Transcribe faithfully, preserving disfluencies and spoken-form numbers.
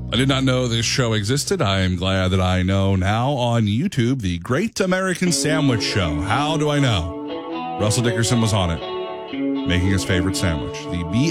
I did not know this show existed. I am glad that I know now on YouTube, The Great American Sandwich Show. How do I know? Russell Dickerson was on it, making his favorite sandwich. The B